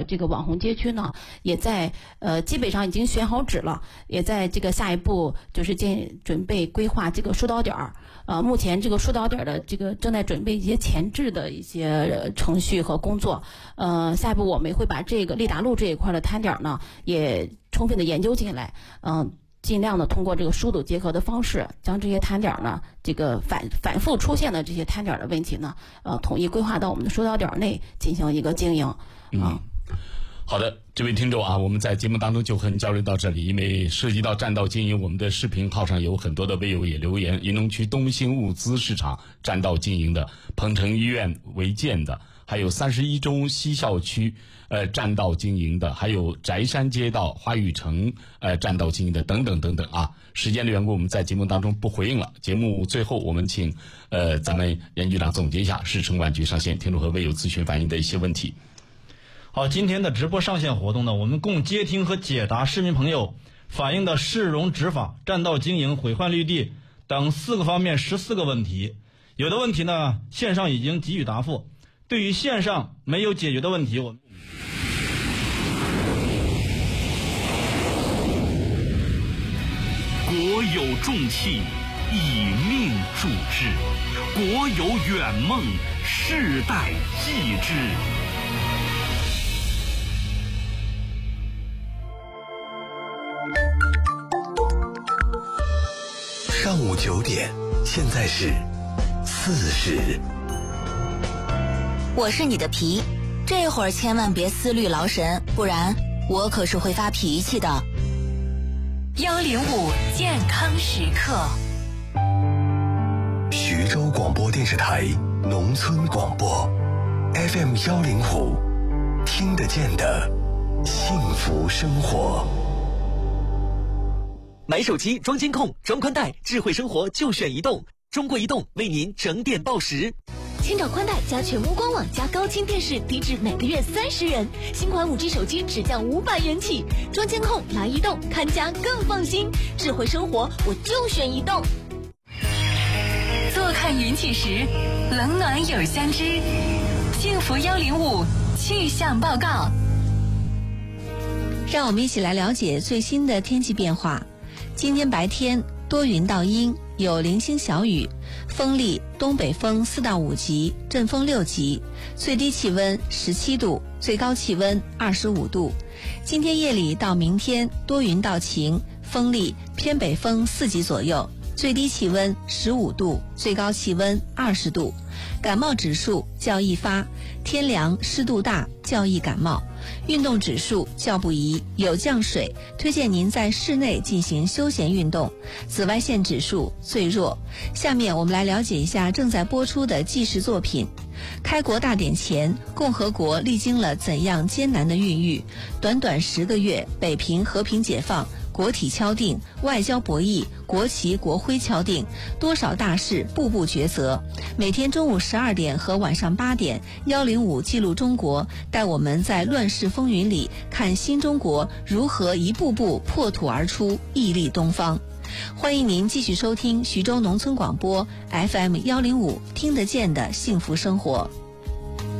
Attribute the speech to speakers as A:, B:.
A: 这个网红街区呢，也在基本上已经选好址了，也在这个下一步就是准备规划这个疏导点儿。目前这个疏导点的这个正在准备一些前置的一些程序和工作。下一步我们会把这个立达路这一块的摊点呢，也充分的研究进来，尽量的通过这个疏堵结合的方式，将这些摊点呢，这个反复出现的这些摊点的问题呢，统一规划到我们的疏导点内进行一个经营。
B: 好的，这位听众啊，我们在节目当中就和您交流到这里，因为涉及到占道经营，我们的视频号上有很多的微友也留言，银龙区东兴物资市场占道经营的，鹏城医院违建的，还有31中西校区占道经营的，还有宅山街道花语城占道经营的等等等等啊。时间的缘故，我们在节目当中不回应了。节目最后我们请咱们严局长总结一下市城管局上线听众和微友咨询反映的一些问题。
C: 好，今天的直播上线活动呢，我们共接听和解答市民朋友反映的市容执法、占道经营、毁坏绿地等4个方面14个问题。有的问题呢，线上已经给予答复。对于线上没有解决的问题，我们
D: 国有重器，以命铸之；国有远梦，世代继之。
E: 上午9点，现在是4时。
F: 我是你的皮，这会儿千万别思虑劳神，不然我可是会发脾气的。
G: 105健康时刻，
E: 徐州广播电视台农村广播 FM 105，听得见的幸福生活。
H: 买手机装监控、装宽带，智慧生活就选移动。中国移动为您整点报时。
G: 千兆宽带加全屋官网加高清电视，低至每个月30元。新款5G 手机只降500元起。装监控来移动，看家更放心。智慧生活我就选移动。
I: 坐看云起时，冷暖有相知。幸福105气象报告。
J: 让我们一起来了解最新的天气变化。今天白天多云到阴，有零星小雨，风力东北风4到5级，阵风6级，最低气温17度，最高气温25度。今天夜里到明天多云到晴，风力偏北风4级左右，最低气温15度，最高气温20度。感冒指数较易发，天凉湿度大，较易感冒。运动指数较不宜，有降水，推荐您在室内进行休闲运动。紫外线指数最弱。下面我们来了解一下正在播出的纪实作品。开国大典前，共和国历经了怎样艰难的孕育？短短10个月，北平和平解放，国体敲定，外交博弈，国旗国徽敲定，多少大事，步步抉择。每天中午12点和晚上8点，105记录中国，带我们在乱世风云里看新中国如何一步步破土而出，屹立东方。欢迎您继续收听徐州农村广播 FM 105，听得见的幸福生活。